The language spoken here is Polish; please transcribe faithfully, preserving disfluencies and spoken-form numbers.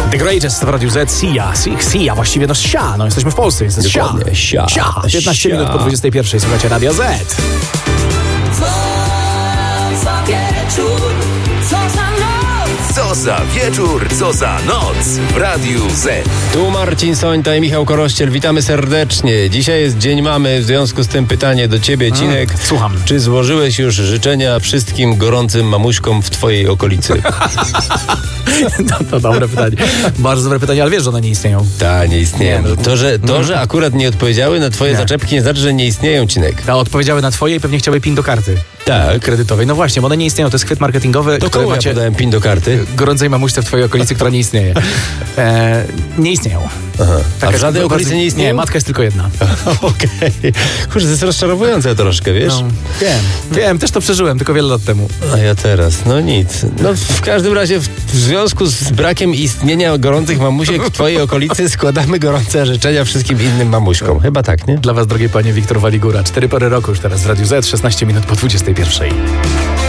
The Greatest w Radiu Z, Sia, Sia, właściwie no Sia, no jesteśmy w Polsce, jest Sia. Dokładnie, Sia. Sia. piętnaście Sia. minut po dwudziestej pierwszej, słuchajcie Radio Z. Co za wieczór, co za noc. Co za wieczór, co za noc w Radiu Z. Tu Marcin Sońta i Michał Korościel, witamy serdecznie. Dzisiaj jest Dzień Mamy, w związku z tym pytanie do ciebie, Cinek. Mm, słucham. Czy złożyłeś już życzenia wszystkim gorącym mamuśkom w twojej okolicy? No, to dobre pytanie. Bardzo dobre pytanie, ale wiesz, że one nie istnieją. Tak, nie istnieją. Nie, no. To, że, to, że akurat nie odpowiedziały na twoje Nie. zaczepki, nie znaczy, że nie istnieją, Cinek. Ta odpowiedziały na twoje i pewnie chciały pin do karty. Tak. Kredytowej. No właśnie, bo one nie istnieją. To jest chwyt marketingowy, To który komu ja macie podałem pin do karty? gorącej mamuśce w twojej okolicy, która nie istnieje. E, nie istnieją. Aha. A Taka w żadnej jest- okolicy nie istnieją? Nie, matka jest tylko jedna. Okej. Kurczę, to jest rozczarowujące troszkę, wiesz? No, wiem, wiem, też to przeżyłem, tylko wiele lat temu. A ja teraz, no nic. No w każdym razie w, w związku z brakiem istnienia gorących mamusiek w twojej okolicy składamy gorące życzenia wszystkim innym mamuśkom. Chyba tak, nie? Dla was, drogie panie, Wiktor Waligura. Cztery pory roku już teraz w Radiu Z, szesnaście minut po dwudziestej pierwszej.